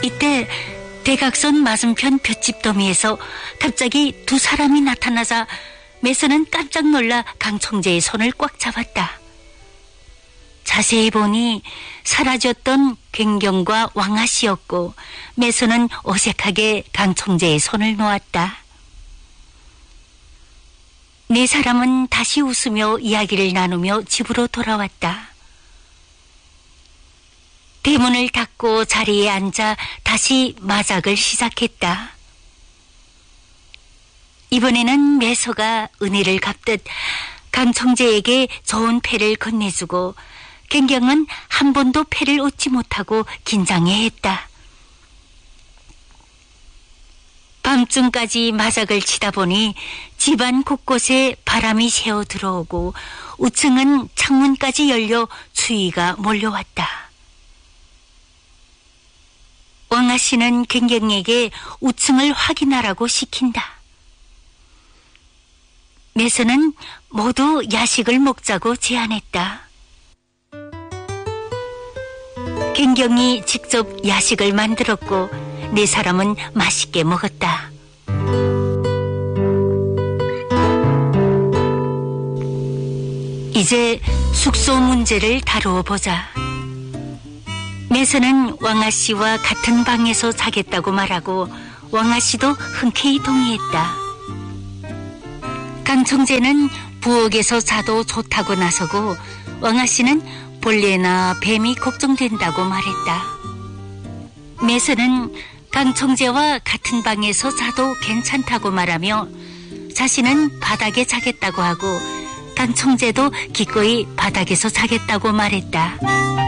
이때 대각선 맞은편 볏짚 더미에서 갑자기 두 사람이 나타나자 매서는 깜짝 놀라 강청재의 손을 꽉 잡았다. 자세히 보니 사라졌던 갱경과 왕아씨였고 매서는 어색하게 강청재의 손을 놓았다. 네 사람은 다시 웃으며 이야기를 나누며 집으로 돌아왔다. 대문을 닫고 자리에 앉아 다시 마작을 시작했다. 이번에는 매서가 은혜를 갚듯 강청재에게 좋은 패를 건네주고 갱경은 한 번도 패를 얻지 못하고 긴장해했다. 밤중까지 마작을 치다 보니 집안 곳곳에 바람이 새어 들어오고 우층은 창문까지 열려 추위가 몰려왔다. 왕아씨는 갱경에게 우층을 확인하라고 시킨다. 매서는 모두 야식을 먹자고 제안했다. 갱경이 직접 야식을 만들었고 네 사람은 맛있게 먹었다. 이제 숙소 문제를 다루어 보자. 매서는 왕아씨와 같은 방에서 자겠다고 말하고 왕아씨도 흔쾌히 동의했다. 강청재는 부엌에서 자도 좋다고 나서고 왕아씨는 벌레나 뱀이 걱정된다고 말했다. 매서는 강청재와 같은 방에서 자도 괜찮다고 말하며 자신은 바닥에 자겠다고 하고 강청재도 기꺼이 바닥에서 자겠다고 말했다.